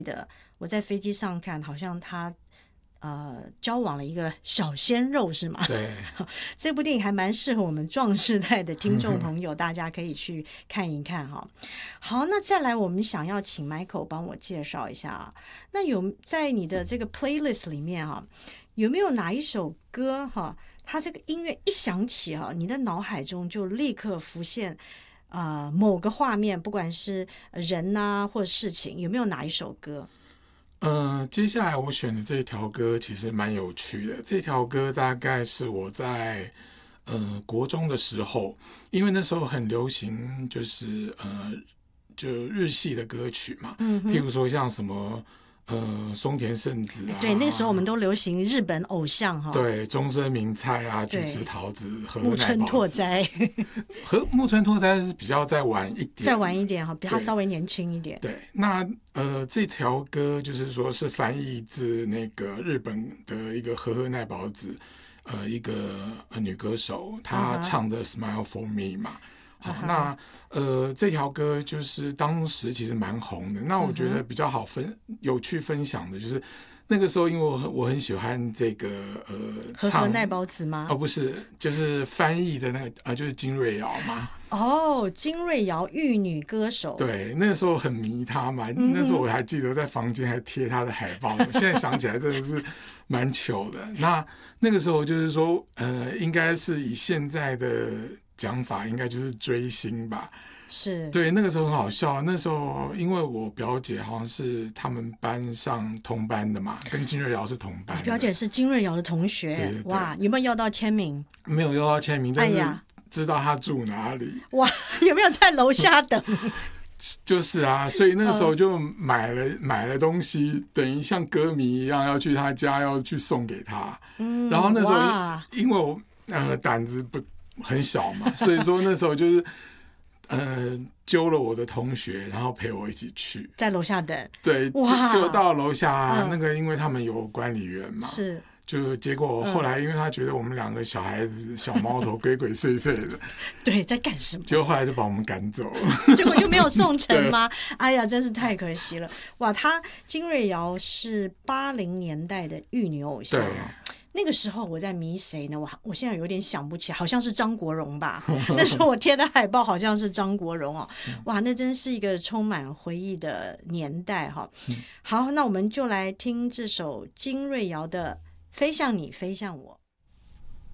我在飞机上看，好像他交往了一个小鲜肉是吗？ 对， 这部电影还蛮适合我们壮世代的听众朋友，大家可以去看一看哈。好，那再来，我们想要请 Michael 帮我介绍一下啊。那有在你的这个 playlist 里面哈，有没有哪一首歌哈，它这个音乐一响起哈，你的脑海中就立刻浮现某个画面，不管是人啊或者事情，有没有哪一首歌？ 接下来我选的这条歌其实蛮有趣的。这条歌大概是我在国中的时候，因为那时候很流行，就是就日系的歌曲嘛，譬如说像什么松田圣子啊， 对，那时候我们都流行日本偶像哈， 对，中森明菜啊，菊池桃子、 木村拓哉， 和木村拓哉是比较再晚一点， 再晚一点哈，比他稍微年轻一点。 对，那这条歌就是说是翻译自那个日本的一个和贺奈保子，一个女歌手，她唱的《Smile for Me》嘛。好，那这条歌就是当时其实蛮红的。那我觉得比较好有趣分享的就是那个时候，因为我很喜欢这个和贺奈保子吗？ 不是，就是翻译的那个就是金瑞瑶嘛。 哦，金瑞瑶玉女歌手。 对，那个时候很迷她嘛。那时候我还记得在房间还贴她的海报，现在想起来真的是蛮糗的。那个时候就是说，应该是以现在的讲法，应该就是追星吧。 是， 对，那个时候很好笑。那时候因为我表姐好像是他们班上同班的嘛，跟金瑞瑶是同班的。 你表姐是金瑞瑶的同学， 对对对， 哇，有没有要到签名？ 没有要到签名，但是知道她住哪里。 哇，有没有在楼下等？ 就是啊，所以那个时候就买了东西，等于像歌迷一样要去他家，要去送给他。然后那时候因为我胆子不很小嘛，所以说那时候就是揪了我的同学，然后陪我一起去，在楼下等。 对，就到楼下那个，因为他们有管理员嘛， 是。 就结果后来，因为他觉得我们两个小孩子、小毛头鬼鬼祟祟的， 对，在干什么？ 结果后来就把我们赶走了。 结果就没有送成吗？哎呀，真是太可惜了！哇，金瑞瑶是80年代的玉女偶像。那个时候我在迷谁呢？我现在有点想不起，好像是张国荣吧。那时候我贴的海报好像是张国荣哦。哇，那真是一个充满回忆的年代哈。好，那我们就来听这首金瑞瑶的《飞向你，飞向我》。